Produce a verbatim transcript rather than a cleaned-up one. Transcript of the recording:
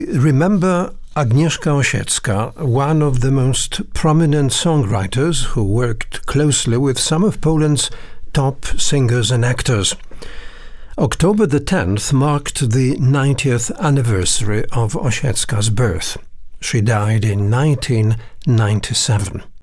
Remember Agnieszka Osiecka, one of the most prominent songwriters who worked closely with some of Poland's top singers and actors. October the tenth marked the ninetieth anniversary of Osiecka's birth. She died in nineteen ninety-seven.